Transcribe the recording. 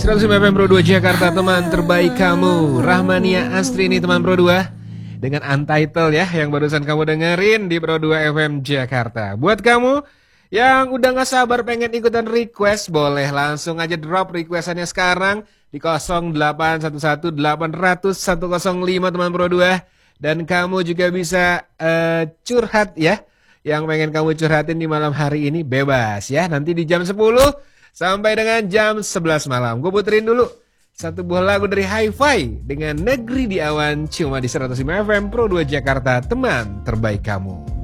105 FM Pro 2 Jakarta, teman terbaik kamu. Rahmania Astri ini teman Pro 2 dengan Untitled ya, yang barusan kamu dengerin di Pro 2 FM Jakarta. Buat kamu yang udah gak sabar pengen ikutan request, boleh langsung aja drop requestannya sekarang di 0811-800-105 teman Pro 2. Dan kamu juga bisa curhat ya, yang pengen kamu curhatin di malam hari ini bebas ya. Nanti di jam 10 sampai dengan jam 11 malam. Gue puterin dulu satu buah lagu dari Hi-Fi dengan Negeri di Awan, cuma di 105 FM Pro 2 Jakarta, teman terbaik kamu.